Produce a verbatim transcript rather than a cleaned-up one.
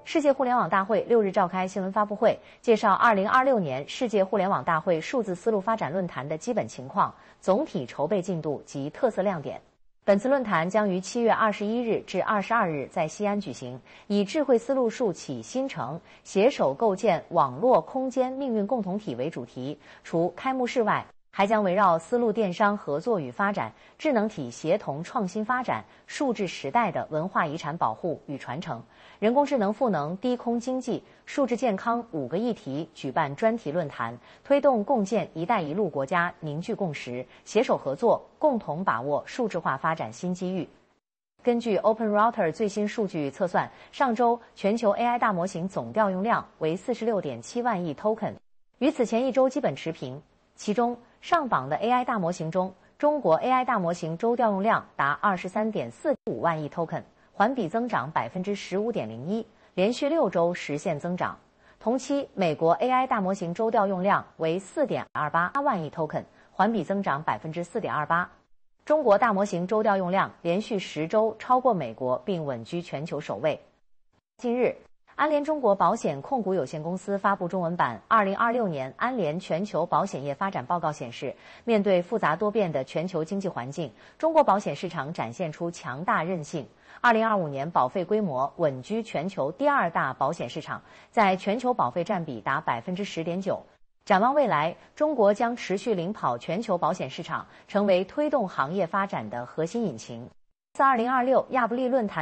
世界互联网大会六日召开新闻发布会，介绍二零二六年世界互联网大会数字丝路发展论坛的基本情况、总体筹备进度及特色亮点。本次论坛将于七月二十一日至二十二日在西安举行，以“智慧丝路树起新城，携手构建网络空间命运共同体”为主题。除开幕式外，还将围绕丝路电商合作与发展、智能体协同创新发展、数字时代的文化遗产保护与传承、人工智能赋能低空经济、数字健康五个议题举办专题论坛，推动共建“一带一路”国家凝聚共识，携手合作，共同把握数字化发展新机遇。根据 OpenRouter 最新数据测算，上周全球 A I 大模型总调用量为 四十六点七万亿 token， 与此前一周基本持平。其中，上榜的 A I 大模型中，中国 A I 大模型周调用量达 二十三点四五万亿 token， 环比增长 百分之十五点零一， 连续六周实现增长。同期，美国 A I 大模型周调用量为 四点二八万亿 token， 环比增长 百分之四点二八。中国大模型周调用量连续十周超过美国，并稳居全球首位。近日，安联中国保险控股有限公司发布中文版《二零二六年安联全球保险业发展报告》显示，面对复杂多变的全球经济环境，中国保险市场展现出强大韧性。二零二五年保费规模稳居全球第二大保险市场，在全球保费占比达 百分之十点九。展望未来，中国将持续领跑全球保险市场，成为推动行业发展的核心引擎。自二零二六亚布力论坛